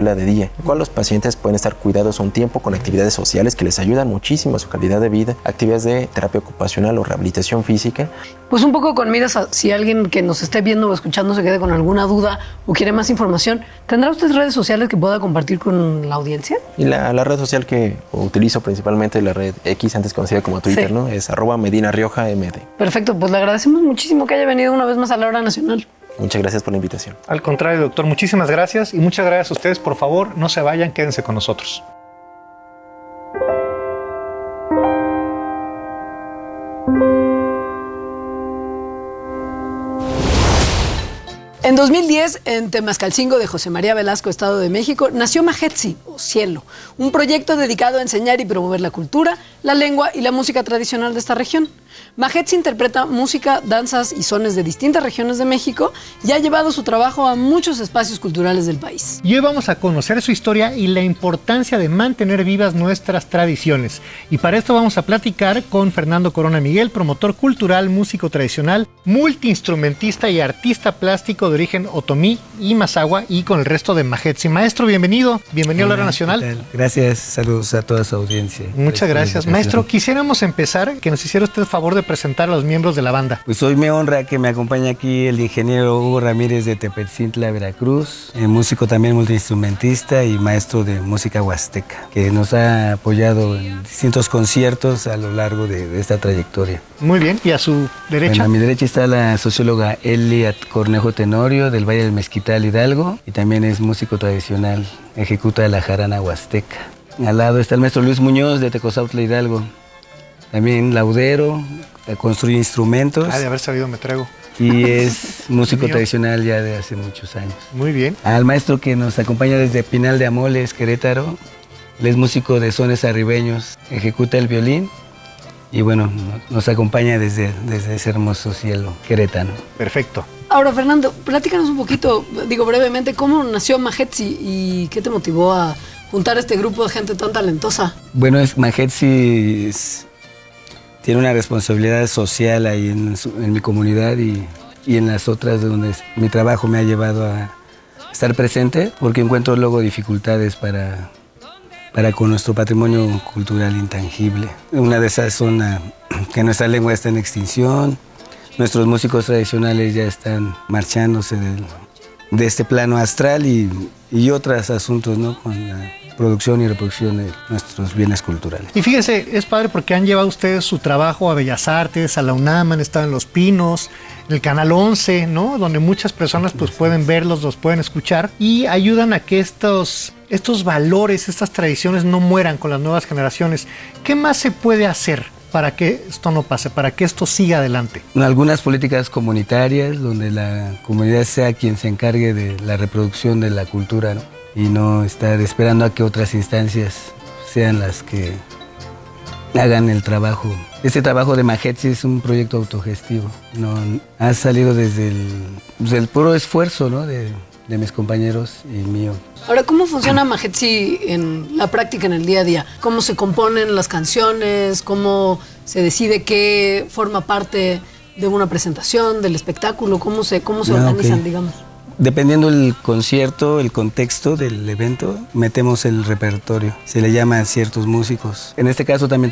escuela de día, en la cual los pacientes pueden estar cuidados un tiempo con actividades sociales que les ayudan muchísimo a su calidad de vida, actividades de terapia ocupacional o rehabilitación física. Pues un poco con miras a si alguien que nos esté viendo o escuchando se quede con alguna duda o quiere más información, ¿tendrá usted redes sociales que pueda compartir con la audiencia? Y la red social que utilizo principalmente, la red X, antes conocida como Twitter, sí, ¿no? Es @MedinaRiojaMD. Perfecto, pues le agradecemos muchísimo que haya venido una vez más a La Hora Nacional. Muchas gracias por la invitación. Al contrario, doctor, muchísimas gracias y muchas gracias a ustedes. Por favor, no se vayan, quédense con nosotros. En 2010, en Temascalcingo de José María Velasco, Estado de México, nació Majetsi, o Cielo, un proyecto dedicado a enseñar y promover la cultura, la lengua y la música tradicional de esta región. Majetsi interpreta música, danzas y sones de distintas regiones de México y ha llevado su trabajo a muchos espacios culturales del país. Y hoy vamos a conocer su historia y la importancia de mantener vivas nuestras tradiciones. Y para esto vamos a platicar con Fernando Corona Miguel, promotor cultural, músico tradicional, multiinstrumentista y artista plástico de origen otomí y mazahua, y con el resto de Majetsi. Maestro, bienvenido a La Hora Nacional. Gracias, saludos a toda su audiencia. Muchas gracias. Maestro, quisiéramos empezar, que nos hiciera usted el favor de presentar a los miembros de la banda. Pues hoy me honra que me acompañe aquí el ingeniero Hugo Ramírez de Tepetzintla, Veracruz, músico también multiinstrumentista y maestro de música huasteca, que nos ha apoyado en distintos conciertos a lo largo de esta trayectoria. Muy bien, ¿y a su derecha? Bueno, a mi derecha está la socióloga Eliat Cornejo Tenorio del Valle del Mezquital, Hidalgo, y también es músico tradicional, ejecuta la jarana huasteca. Al lado está el maestro Luis Muñoz de Tecozautla, Hidalgo, también laudero, construye instrumentos. De haber sabido me traigo. Y es músico tradicional ya de hace muchos años. Muy bien. Al maestro que nos acompaña desde Pinal de Amoles, Querétaro, él es músico de sones arribeños, ejecuta el violín y bueno, nos acompaña desde ese hermoso cielo queretano. Perfecto. Ahora, Fernando, platícanos un poquito, brevemente, ¿cómo nació Majetsi y qué te motivó a juntar este grupo de gente tan talentosa? Bueno, Majetsi tiene una responsabilidad social ahí en mi comunidad y en las otras donde mi trabajo me ha llevado a estar presente, porque encuentro luego dificultades para con nuestro patrimonio cultural intangible. Una de esas son que nuestra lengua está en extinción, nuestros músicos tradicionales ya están marchándose de este plano astral y otros asuntos, ¿no? Con la producción y reproducción de nuestros bienes culturales. Y fíjense, es padre porque han llevado ustedes su trabajo a Bellas Artes, a la UNAM, han estado en Los Pinos, en el Canal 11, ¿no? Donde muchas personas pues pueden verlos, los pueden escuchar y ayudan a que estos valores, estas tradiciones no mueran con las nuevas generaciones. ¿Qué más se puede hacer para que esto no pase, para que esto siga adelante? Algunas políticas comunitarias donde la comunidad sea quien se encargue de la reproducción de la cultura, ¿no? Y no estar esperando a que otras instancias sean las que hagan el trabajo. Este trabajo de Majetsi es un proyecto autogestivo, ¿no? Ha salido desde el puro esfuerzo, ¿no? de mis compañeros y mío. Ahora, ¿cómo funciona Majetsi en la práctica, en el día a día? ¿Cómo se componen las canciones? ¿Cómo se decide qué forma parte de una presentación, del espectáculo? ¿Cómo se organizan, digamos? Dependiendo del concierto, el contexto del evento, metemos el repertorio. Se le llama a ciertos músicos. En este caso también